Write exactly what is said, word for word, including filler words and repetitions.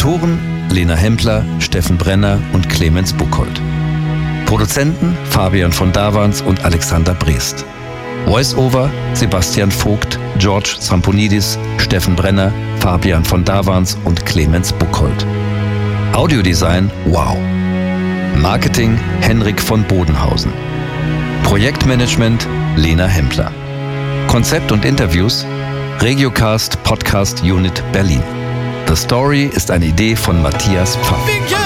Autoren Lena Hempler, Steffen Brenner und Clemens Buchholz. Produzenten Fabian von Davans und Alexander Brest. Voice-Over Sebastian Vogt, George Zamponidis, Steffen Brenner, Fabian von Davans und Clemens Buchholz. Audiodesign Wow. Marketing Henrik von Bodenhausen. Projektmanagement Lena Hempler. Konzept und Interviews Regiocast Podcast Unit Berlin. The Story ist eine Idee von Matthias Pfaff.